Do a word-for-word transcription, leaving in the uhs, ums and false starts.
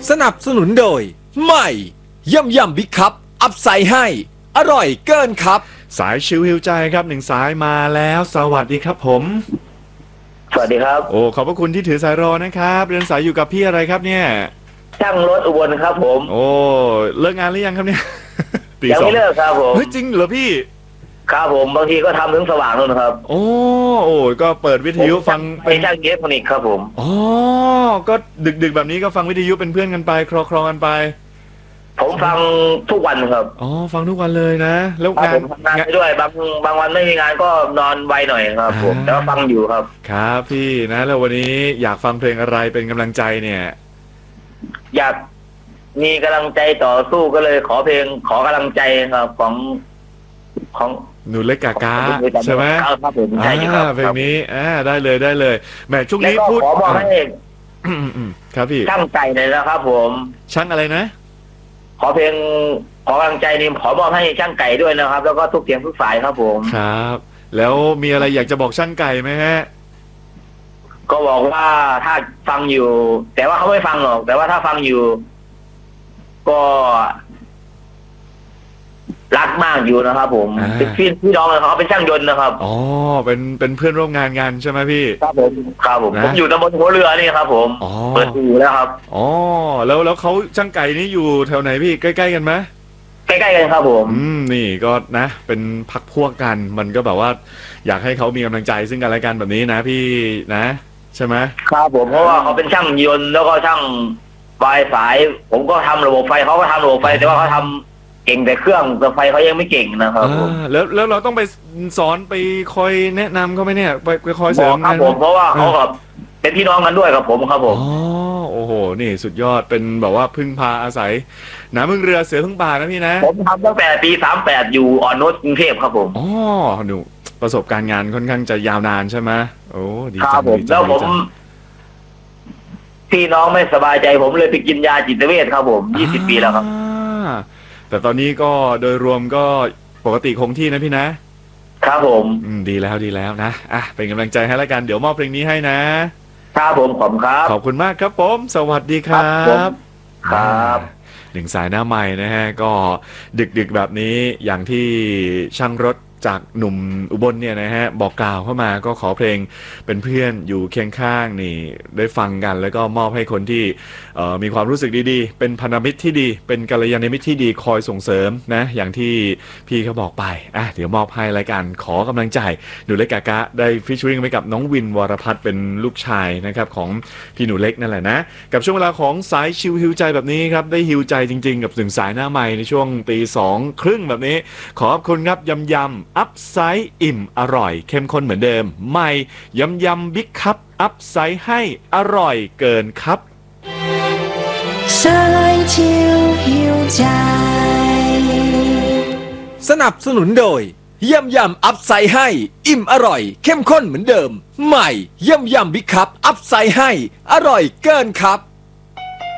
สนับสนุนโดยใหม่ย่ำยำบิ๊กคัพอัพไซด์ให้อร่อยเกินครับสายชิวฮิวใจครับหนึ่งสายมาแล้วสวัสดีครับผมสวัสดีครับโอ้ขอบพระคุณที่ถือสายรอนะครับเรียนสายอยู่กับพี่อะไรครับเนี่ยช่างรถอุบลครับผมโอ้เลิกงานหรือยังครับเนี่ยยังไม่เลิกครับผมเฮ้ยจริงเหรอพี่ครับผมบางทีก็ทำถึงสว่างนู่นครับโอ้โอ้ก็เปิดวิทยุฟังเป็นช่างอิเล็กทรอนิกส์ครับผมอ๋อก็ดึกๆแบบนี้ก็ฟังวิทยุเป็นเพื่อนกันไปคลอคลอกันไปผมฟังทุกวันครับอ๋อฟังทุกวันเลยนะแล้วงานทำงานไปด้วยบางบางวันไม่มีงานก็นอนไวหน่อยครับผมแต่ว่าฟังอยู่ครับครับพี่นะแล้ววันนี้อยากฟังเพลงอะไรเป็นกำลังใจเนี่ยอยากมีกำลังใจต่อสู้ก็เลยขอเพลงขอกำลังใจครับของของหนูเล็กกากาใช่ไหมครับผมใช่ครับเพลงนี้อ่าได้เลยได้เลยแหมช่วงนี้พูดขอบอกให้ครับพี่ช่างไก่เลยนะครับผมช่างอะไรนะขอเพลงขอกำลังใจนี่ขอบอกให้ช่างไก่ด้วยนะครับแล้วก็ทุกเสียงทุกฝ่ายครับผมครับแล้วมีอะไรอยากจะบอกช่างไก่ไหมฮะก็บอกว่าถ้าฟังอยู่แต่ว่าเขาไม่ฟังหรอกแต่ว่าถ้าฟังอยู่ก็รักมากอยู่นะครับผมเป็นพี่พี่น้องเลยเขาเป็นช่างยนต์นะครับอ๋อเป็นเป็นเพื่อนร่วมงานกันใช่ไหมพี่ครับผมครับผมผมอยู่ตำบลหัวเรือนี่ครับผมเปิดอู่แล้วครับอ๋อแล้วแล้วเขาช่างไก่นี่อยู่แถวไหนพี่ใกล้ๆกันไหมใกล้ๆกันครับผมอืมนี่ก็นะเป็นพักพวกกันมันก็แบบว่าอยากให้เขามีกำลังใจซึ่งกันและกันแบบนี้นะพี่นะใช่ไหมครับผมเพราะว่าเขาเป็นช่างยนต์แล้วก็ช่างไฟสายผมก็ทำระบบไฟเขาก็ทำระบบไฟแต่ว่าเขาทำเก่งแต่เครื่องแต่ไฟเขายังไม่เก่งนะครับผมแล้วแล้วเราต้องไปสอนไปคอยแนะนำเขาไหมเนี่ยไปไปคอยเสริมครับผมเพราะว่าเขาแบบเป็นพี่น้องกันด้วยกับผมครับผมอ๋อโอ้โหนี่สุดยอดเป็นแบบว่าพึ่งพาอาศัยน้ำพึ่งเรือเสือพึ่งป่านะพี่นะผมทำตั้งแต่ปีสามแปดอยู่อ่อนนุชกรุงเทพครับผมอ๋อหนูประสบการณ์งานค่อนข้างจะยาวนานใช่ไหมโอ้ดีจังดีจังแล้วผมพี่น้องไม่สบายใจผมเลยไปกินยาจิตเวชครับผมยี่สิบปีแล้วครับแต่ตอนนี้ก็โดยรวมก็ปกติคงที่นะพี่นะครับผมอืมดีแล้วดีแล้วนะอ่ะเป็นกำลังใจให้แล้วกันเดี๋ยวมอบเพลงนี้ให้นะครับผมขอบคุณครับขอบคุณมากครับผมสวัสดีครับครับหนึ่งสายหน้าใหม่นะฮะก็ดึกๆแบบนี้อย่างที่ช่างรถจากหนุ่มอุบลเนี่ยนะฮะบอกกล่าวเข้ามาก็ขอเพลงเป็นเพื่อนอยู่เคียงข้างนี่ได้ฟังกันแล้วก็มอบให้คนที่มีความรู้สึกดีๆเป็นพันธมิตรที่ดีเป็นกัลยาณมิตรที่ดีคอยส่งเสริมนะอย่างที่พี่เขาบอกไปอ่ะเดี๋ยวมอบให้รายการขอกำลังใจหนูเล็กกากะได้ฟิชเชอริงไปกับน้องวินวรพัฒน์เป็นลูกชายนะครับของพี่หนูเล็กนั่นแหละนะกับช่วงเวลาของสายชิวฮิวใจแบบนี้ครับได้ฮิวใจจริงๆกับถึงสายหน้าใหม่ในช่วงตีสองครึ่งแบบนี้ขอบคุณครับยำยำอัพไซด์อิ่มอร่อยเข้มข้นเหมือนเดิมใหม่ยำยำบิ๊กคัพอัพไซด์ให้อร่อยเกินครับสายชิวหิวใจสนับสนุนโดยยำยำอัพไซด์ให้อิ่มอร่อยเข้มข้นเหมือนเดิมใหม่ยำยำบิ๊กคัพอัพไซด์ให้อร่อยเกินครับ